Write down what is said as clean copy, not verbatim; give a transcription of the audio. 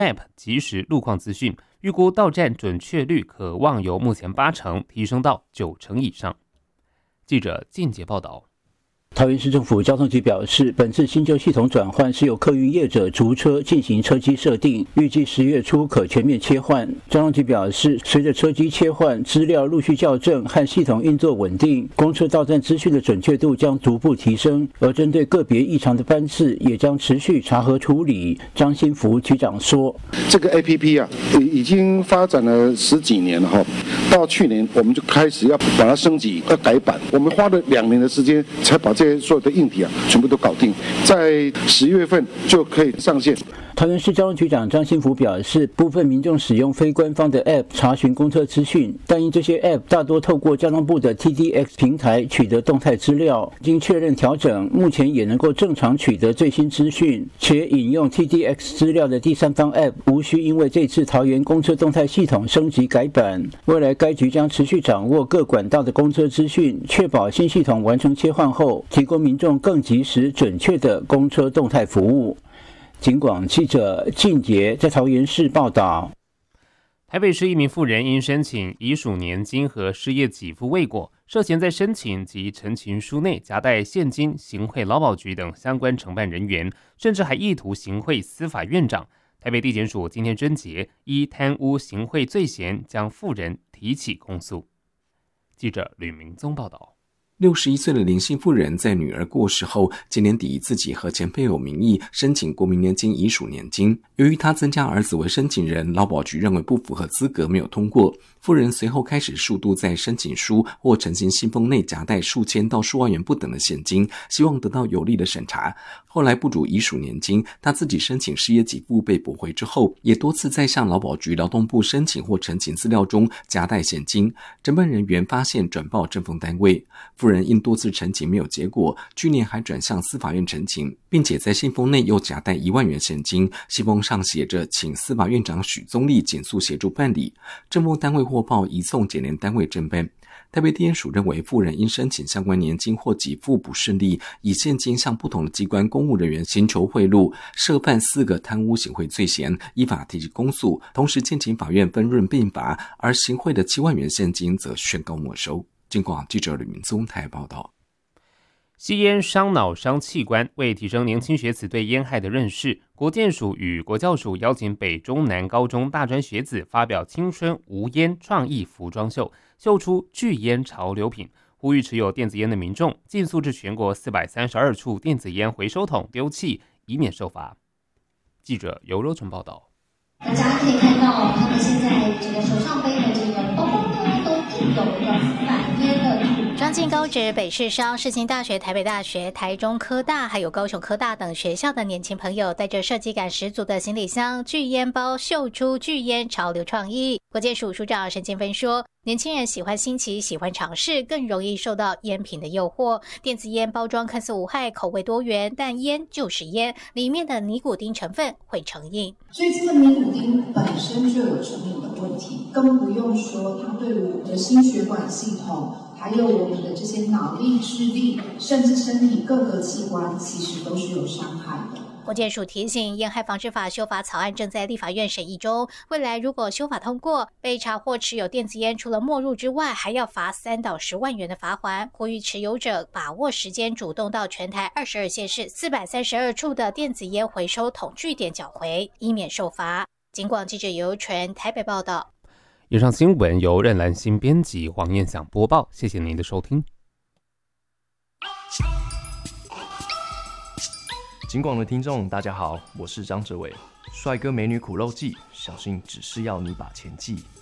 App 即时路况资讯，预估到站准确率可望由目前80%提升到90%以上。记者靳杰报道。 桃园市政府交通局表示，本次新旧系统转换是由客运业者逐车进行车机设定，预计10月初可全面切换。交通局表示，随着车机切换、资料陆续校正和系统运作稳定，公车到站资讯的准确度将逐步提升，而针对个别异常的班次，也将持续查核处理。张新福局长说：“ 这个 APP 已经发展了10几年了哈，到去年我们就开始要把它升级、要改版，我们花了2年的时间才把这些所有的硬体全部都搞定，在10月份就可以上线。” 桃园市交通局长张新福表示，部分民众使用非官方的 App 查询公车资讯，但因这些 App 大多透过交通部的 TDX 平台取得动态资料，经确认调整，目前也能够正常取得最新资讯，且引用 TDX 资料的第三方 App 无需因为这次桃园公车动态系统升级改版。未来该局将持续掌握各管道的公车资讯，确保新系统完成切换后，提供民众更及时准确的公车动态服务。警广记者靳杰在桃园市报道。 台北市一名妇人因申请遗属年金和失业给付未果，涉嫌在申请及陈情书内夹带现金行贿劳保局等相关承办人员，甚至还意图行贿司法院长。台北地检署今天侦结，依贪污行贿罪嫌将妇人提起公诉。记者吕明宗报道。 61岁的林姓妇人在女儿过世后，今年底以自己和前配偶名义申请国民年金遗属年金。由于她增加儿子为申请人，劳保局认为不符合资格，没有通过。妇人随后开始数度在申请书或呈行信封内夹带数千到数万元不等的现金，希望得到有力的审查。后来不主遗属年金，她自己申请失业给付被驳回之后，也多次在向劳保局、劳动部申请或呈请资料中夹带现金。承办人员发现转报政风单位，妇人因多次陈情没有结果，去年还转向司法院陈情，并且在信封内又夹带1万元现金，信封上写着请司法院长许宗力紧速协助办理。政风单位获报移送检联单位侦办。台北地检署认为妇人因申请相关年金或给付不顺利，以现金向不同的机关公务人员行求贿赂，涉犯4个贪污行贿罪嫌，依法提起公诉，同时建请法院分润并罚，而行贿的7万元现金则宣告没收。经广记者吕明宗台报道。 吸烟伤脑伤器官，为提升年轻学子对烟害的认识，国健署与国教署邀请北中南高中大专学子发表青春无烟创意服装秀，秀出拒烟潮流品，呼吁持有电子烟的民众尽速至全国432处电子烟回收桶丢弃，以免受罚。记者尤若纯报道。 大家可以看到，他们现在这个手上背的这个包包呢，都印有一个反烟的。 张晋高职、北市商、世新大学、台北大学、台中科大还有高雄科大等学校的年轻朋友，带着设计感十足的行李箱、拒烟包，秀出拒烟潮流创意。国健署署长沈建芬说，年轻人喜欢新奇，喜欢尝试，更容易受到烟品的诱惑。电子烟包装看似无害，口味多元，但烟就是烟，里面的尼古丁成分会成瘾。 所以这个尼古丁本身就有成瘾的问题，更不用说它对我们的心血管系统，还有我们的这些脑力、智力，甚至身体各个器官，其实都是有伤害的。 国健署提醒，烟害防治法修法草案正在立法院审议中，未来如果修法通过，被查获持有电子烟，除了没入之外，还要罚3到10万元的罚锾。呼吁持有者把握时间，主动到全台22县市432处的电子烟回收桶据点缴回，以免受罚。警广记者尤纯台北报道。 以上新闻由任兰心编辑，黄燕想播报，谢谢您的收听。 警广的听众大家好，我是张哲伟。帅哥美女苦肉计，小心只是要你把钱记。